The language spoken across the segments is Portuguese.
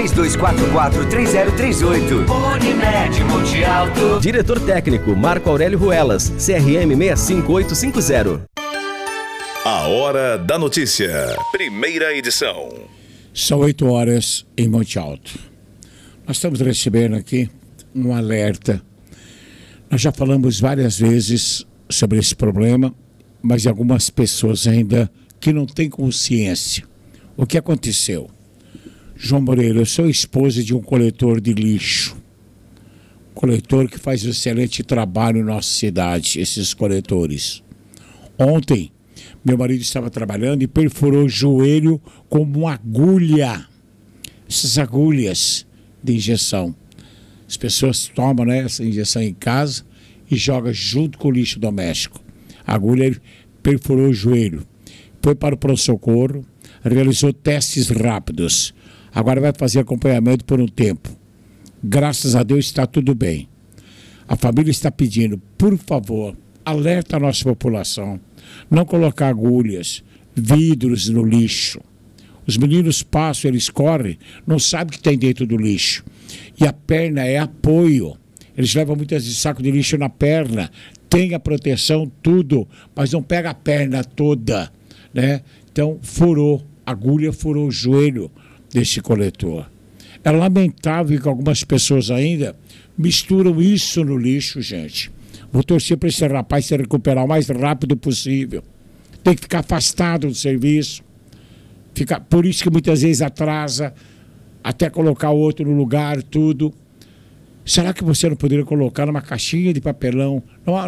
3244-3038. Unimed Monte Alto. Diretor técnico Marco Aurélio Ruelas, CRM 65850. A Hora da Notícia, primeira edição. São 8 horas em Monte Alto. Nós estamos recebendo aqui um alerta. Nós já falamos várias vezes sobre esse problema, mas algumas pessoas ainda que não têm consciência. O que aconteceu? João Moreira, eu sou esposa de um coletor de lixo. Coletor que faz um excelente trabalho na nossa cidade, esses coletores. Ontem, meu marido estava trabalhando e perfurou o joelho com uma agulha. Essas agulhas de injeção. As pessoas tomam, né, essa injeção em casa e jogam junto com o lixo doméstico. A agulha perfurou o joelho. Foi para o pronto-socorro, realizou testes rápidos. Agora vai fazer acompanhamento por um tempo. Graças a Deus está tudo bem. A família está pedindo, por favor, alerta a nossa população. Não colocar agulhas, vidros no lixo. Os meninos passam, eles correm, não sabem o que tem dentro do lixo. E a perna é apoio. Eles levam muitas vezes saco de lixo na perna. Tem a proteção, tudo, mas não pega a perna toda, né? Então, furou, a agulha furou o joelho desse coletor. É lamentável que algumas pessoas ainda misturam isso no lixo, gente. Vou torcer para esse rapaz se recuperar o mais rápido possível. Tem que ficar afastado do serviço. Por isso que muitas vezes atrasa, até colocar o outro no lugar, tudo. Será que você não poderia colocar numa caixinha de papelão,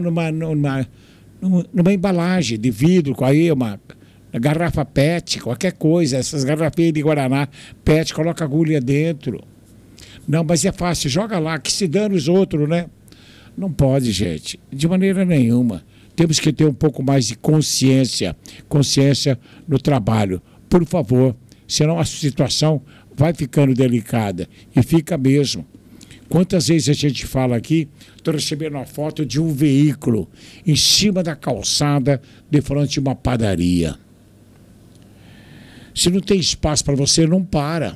numa embalagem de vidro, aí uma garrafa PET, qualquer coisa, essas garrafinhas de Guaraná PET, coloca agulha dentro. Não, mas é fácil, joga lá, que se dane os outros, né? Não pode, gente, de maneira nenhuma. Temos que ter um pouco mais de consciência no trabalho. Por favor, senão a situação vai ficando delicada. E fica mesmo. Quantas vezes a gente fala aqui, estou recebendo uma foto de um veículo em cima da calçada, de frente de uma padaria. Se não tem espaço para você, não para.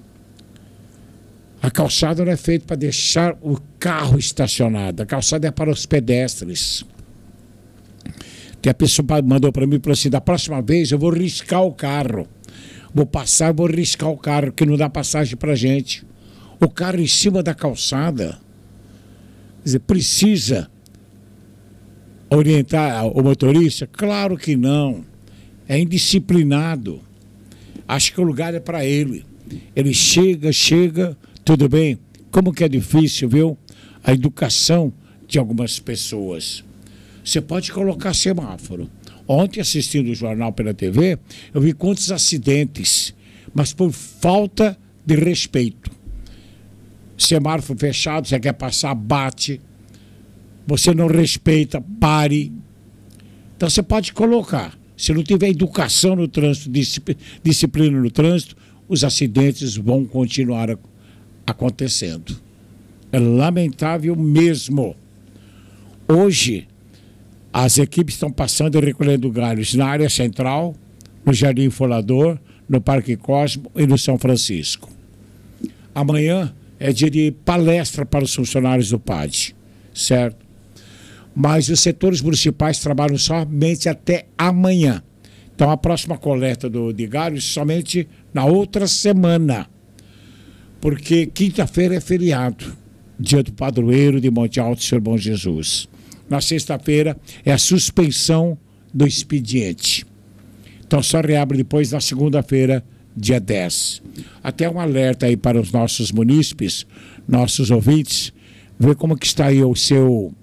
A calçada não é feita para deixar o carro estacionado. A calçada é para os pedestres. Tem a pessoa que mandou para mim e falou assim, da próxima vez eu vou riscar o carro. Vou passar, vou riscar o carro, que não dá passagem para gente. O carro em cima da calçada, quer dizer, precisa orientar o motorista? Claro que não. É indisciplinado. Acho que o lugar é para ele. Ele chega, tudo bem? Como que é difícil, viu? A educação de algumas pessoas. Você pode colocar semáforo. Ontem, assistindo o jornal pela TV, eu vi quantos acidentes, mas por falta de respeito. Semáforo fechado, você quer passar, bate. Você não respeita, pare. Então você pode colocar. Se não tiver educação no trânsito, disciplina no trânsito, os acidentes vão continuar acontecendo. É lamentável mesmo. Hoje, as equipes estão passando e recolhendo galhos na área central, no Jardim Folador, no Parque Cosmo e no São Francisco. Amanhã é dia de palestra para os funcionários do PAD, certo? Mas os setores municipais trabalham somente até amanhã. Então a próxima coleta de galhos somente na outra semana. Porque quinta-feira é feriado, dia do padroeiro de Monte Alto, Senhor Bom Jesus. Na sexta-feira é a suspensão do expediente. Então só reabre depois na segunda-feira, dia 10. Até um alerta aí para os nossos munícipes, nossos ouvintes, ver como que está aí o seu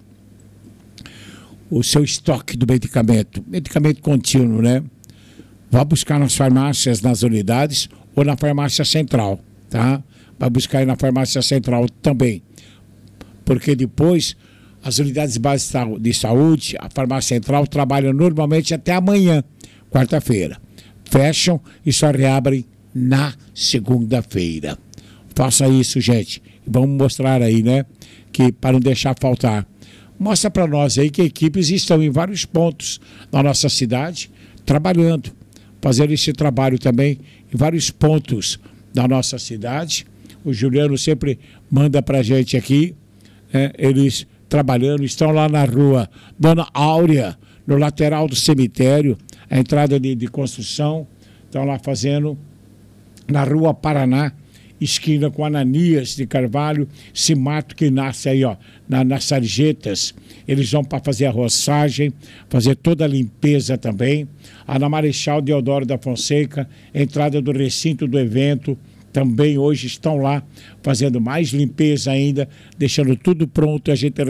estoque do medicamento contínuo, né? Vá buscar nas farmácias, nas unidades ou na farmácia central, tá? Vai buscar aí na farmácia central também. Porque depois as unidades básicas de saúde, a farmácia central, trabalham normalmente até amanhã, quarta-feira. Fecham e só reabrem na segunda-feira. Faça isso, gente. Vamos mostrar aí, né? Que para não deixar faltar. Mostra para nós aí que equipes estão em vários pontos na nossa cidade, trabalhando. Fazendo esse trabalho também em vários pontos da nossa cidade. O Juliano sempre manda pra gente aqui, eles trabalhando, estão lá na rua Dona Áurea, no lateral do cemitério, a entrada de construção, estão lá fazendo na rua Paraná, esquina com Ananias de Carvalho, esse mato que nasce aí, ó, nas sarjetas. Eles vão para fazer a roçagem, fazer toda a limpeza também. A na Marechal Deodoro da Fonseca, entrada do recinto do evento, também hoje estão lá fazendo mais limpeza ainda, deixando tudo pronto. A gente